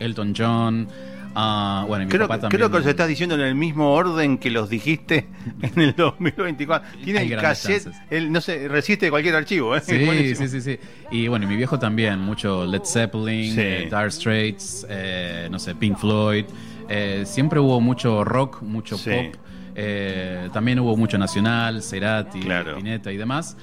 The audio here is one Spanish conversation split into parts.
Elton John. Bueno, y mi papá también. Creo que los estás diciendo en el mismo orden que los dijiste en el 2024. Tiene Hay el grandes cassette, chances. no sé, resiste cualquier archivo, ¿eh? Sí. Y bueno, mi viejo también, mucho Led Zeppelin, Sí. Dire Straits, no sé, Pink Floyd. Siempre hubo mucho rock, mucho Sí. pop. También hubo mucho nacional, Cerati, Claro. Spinetta y demás.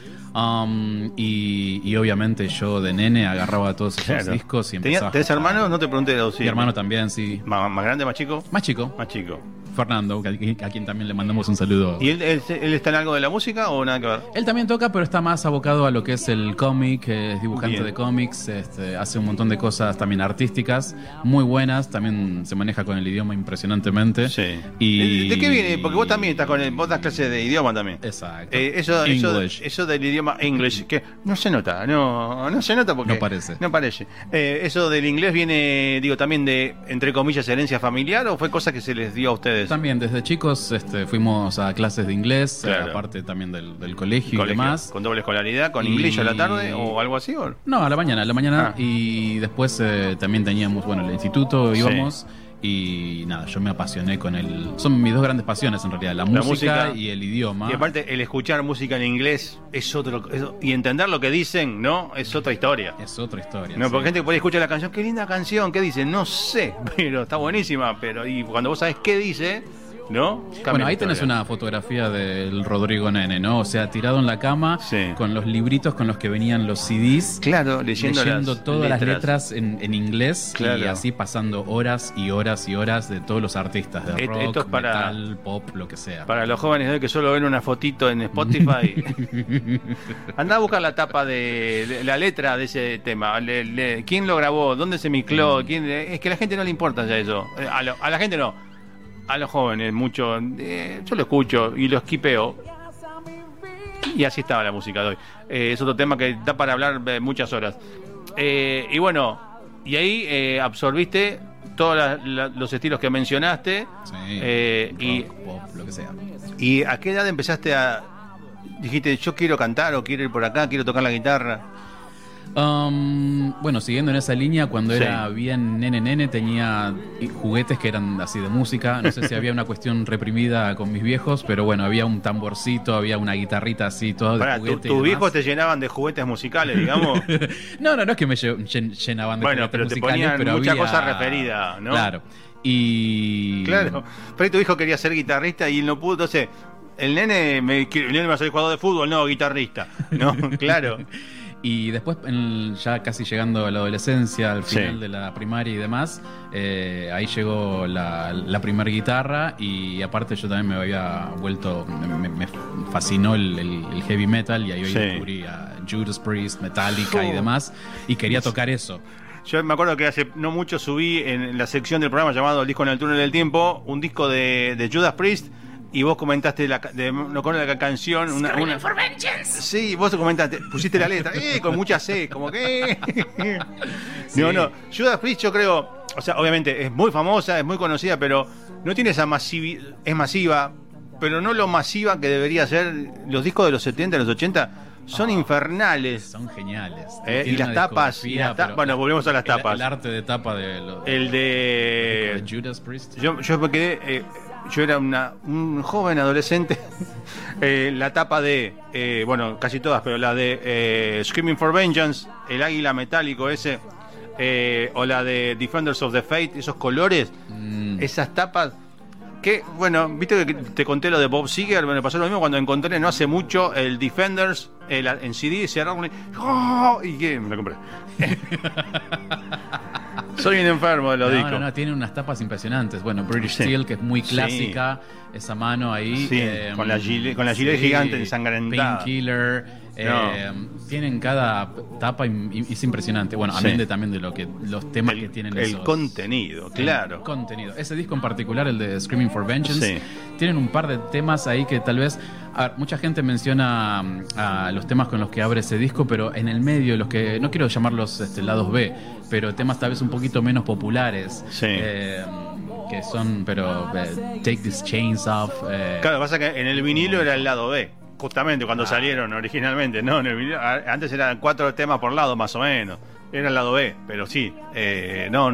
Y obviamente yo de nene agarraba todos esos Claro. discos y empezaba. ¿Tenés hermanos? No te pregunté. Sí. Mi hermano también, sí. ¿Más grande, más chico? Más chico, Más chico. Fernando, a quien también le mandamos un saludo. ¿Y él está en algo de la música o nada que ver? Él también toca, pero está más abocado a lo que es el cómic, es dibujante Bien. de cómics, hace un montón de cosas también artísticas, muy buenas, también se maneja con el idioma impresionantemente. Sí. Y... ¿De qué viene? Porque vos también estás vos das clases de idioma también. Exacto. Eso English. del idioma English, que no se nota, no se nota porque... No parece. No parece. ¿Eso del inglés viene, digo, también de, entre comillas, herencia familiar o fue cosa que se les dio a ustedes? También desde chicos fuimos a clases de inglés, Claro. aparte también del colegio y demás. ¿Con doble escolaridad? ¿Con inglés a la tarde o algo así? ¿O? No, a la mañana. Ah. Y después también teníamos, el instituto, Sí. íbamos. Y nada, yo me apasioné con son mis dos grandes pasiones en realidad, la música y el idioma. Y aparte, el escuchar música en inglés es y entender lo que dicen, ¿no? Es otra historia. Es otra historia. No, sí. porque gente que por ahí escucha la canción, qué linda canción, ¿qué dice? No sé, pero está buenísima, y cuando vos sabés qué dice, ¿no? Cambia Bueno, la ahí tenés historia. una fotografía del Rodrigo Nene, ¿no? O sea, tirado en la cama, Sí. con los libritos con los que venían los CDs, Claro, leyendo todas las letras en inglés, Claro. y así pasando horas y horas y horas de todos los artistas de rock, Esto es metal, pop, lo que sea. Para los jóvenes de hoy que solo ven una fotito en Spotify, andá a buscar la tapa de la letra de ese tema. ¿Quién lo grabó? ¿Dónde se mezcló? Es que a la gente no le importa ya eso. A la gente no. A los jóvenes, mucho. Yo lo escucho y lo esquipeo. Y así estaba la música de hoy. Es otro tema que da para hablar muchas horas. Y bueno, y ahí absorbiste todos los estilos que mencionaste. Sí, y rock, pop, lo que sea. ¿Y a qué edad empezaste dijiste, yo quiero cantar o quiero ir por acá, quiero tocar la guitarra? Bueno, siguiendo en esa línea, cuando Sí. era bien nene, tenía juguetes que eran así de música. No sé si había una cuestión reprimida con mis viejos, pero bueno, había un tamborcito, había una guitarrita así, todo de Pará, juguete. y tus demás. viejos te llenaban de juguetes musicales, digamos. No es que me llenaban de Bueno, juguetes pero te musicales, ponían pero mucha había... cosa referida, ¿no? Claro. Y... Claro. Pero ahí tu hijo quería ser guitarrista y él no pudo, entonces... El nene me va a ser jugador de fútbol, no, guitarrista. No, claro. Y después, ya casi llegando a la adolescencia, al final Sí. de la primaria y demás, ahí llegó la primer guitarra, y aparte yo también me había vuelto, me fascinó el heavy metal, y ahí Sí. descubrí a Judas Priest, Metallica y demás, y quería tocar eso. Yo me acuerdo que hace no mucho subí en la sección del programa llamado El disco en el túnel del tiempo, un disco de Judas Priest, y vos comentaste no con la canción, una For vengeance. sí, vos comentaste, pusiste la letra, con mucha C, como que Sí. no, Judas Priest yo creo, o sea, obviamente es muy famosa, es muy conocida, pero no tiene esa es masiva, pero no lo masiva que debería ser. Los discos de los 70, de los 80 son infernales. Son geniales. Y Tienen las una tapas, discografía, pero bueno, volvemos a las tapas. El arte de tapa El de Judas Priest. yo me quedé, yo era un joven adolescente. La tapa de, casi todas, pero la de Screaming for Vengeance, el águila metálico ese, o la de Defenders of the Faith, esos colores, esas tapas. Que, bueno, viste que te conté lo de Bob Seger. Bueno, pasó lo mismo cuando encontré no hace mucho el Defenders en CD, cerraron y ¿qué? Me lo compré. Soy un enfermo de los discos. No, tiene unas tapas impresionantes. Bueno, British Sí. Steel, que es muy Sí. clásica, esa mano ahí. Sí, con la gilet gigante ensangrentada. Painkiller. No. Tienen cada tapa y es impresionante. Bueno, Sí. amén también de los temas que tienen el esos. contenido, claro. El contenido. Ese disco en particular, el de Screaming for Vengeance, Sí. tienen un par de temas ahí que tal vez... A ver, mucha gente menciona a los temas con los que abre ese disco, pero en el medio, los que... No quiero llamarlos lados B, pero temas tal vez un poquito menos populares. Sí. Que son, Take These Chains Off. Claro, pasa que en el vinilo era el lado B, justamente cuando salieron originalmente, ¿no? En el vinilo, antes eran 4 temas por lado, más o menos. Era el lado B, pero sí, no,